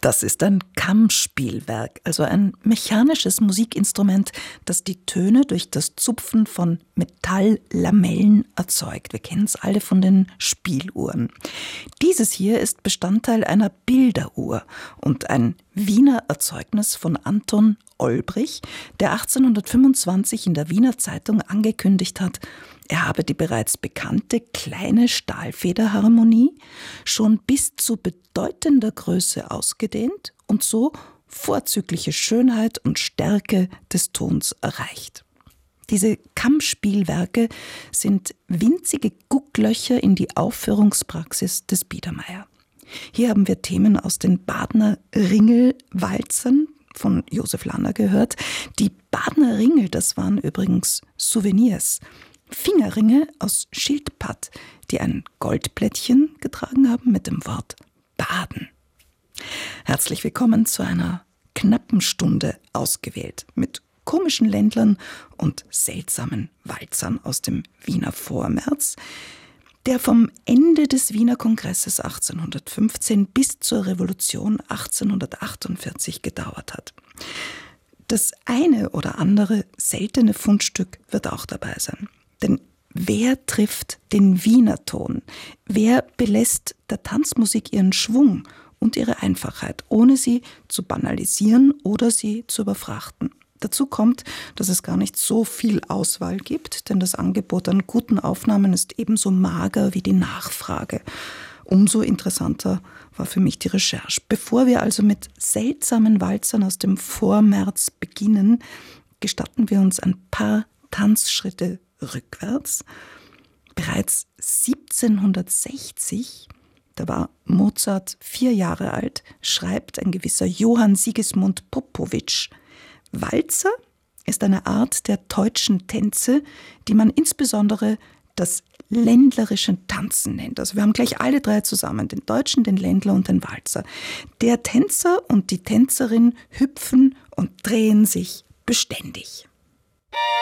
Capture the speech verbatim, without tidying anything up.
Das ist ein Kammspielwerk, also ein mechanisches Musikinstrument, das die Töne durch das Zupfen von Metalllamellen erzeugt. Wir kennen es alle von den Spieluhren. Dieses hier ist Bestandteil einer Bilderuhr und ein Wiener Erzeugnis von Anton Olbrich, der achtzehnhundertfünfundzwanzig in der Wiener Zeitung angekündigt hat, er habe die bereits bekannte kleine Stahlfederharmonie schon bis zu bedeutender Größe ausgedehnt und so vorzügliche Schönheit und Stärke des Tons erreicht. Diese Kammspielwerke sind winzige Gucklöcher in die Aufführungspraxis des Biedermeier. Hier haben wir Themen aus den Badner Ringelwalzern von Josef Lanner gehört. Die Badner Ringel, das waren übrigens Souvenirs. Fingerringe aus Schildpatt, die ein Goldplättchen getragen haben mit dem Wort Baden. Herzlich willkommen zu einer knappen Stunde ausgewählt mit komischen Ländlern und seltsamen Walzern aus dem Wiener Vormärz, der vom Ende des Wiener Kongresses achtzehnhundertfünfzehn bis zur Revolution achtzehnhundertachtundvierzig gedauert hat. Das eine oder andere seltene Fundstück wird auch dabei sein. Denn wer trifft den Wiener Ton? Wer belässt der Tanzmusik ihren Schwung und ihre Einfachheit, ohne sie zu banalisieren oder sie zu überfrachten? Dazu kommt, dass es gar nicht so viel Auswahl gibt, denn das Angebot an guten Aufnahmen ist ebenso mager wie die Nachfrage. Umso interessanter war für mich die Recherche. Bevor wir also mit seltsamen Walzern aus dem Vormärz beginnen, gestatten wir uns ein paar Tanzschritte rückwärts. Bereits siebzehnhundertsechzig, da war Mozart vier Jahre alt, schreibt ein gewisser Johann Sigismund Popowitsch: Walzer ist eine Art der deutschen Tänze, die man insbesondere das ländlerische Tanzen nennt. Also wir haben gleich alle drei zusammen, den Deutschen, den Ländler und den Walzer. Der Tänzer und die Tänzerin hüpfen und drehen sich beständig.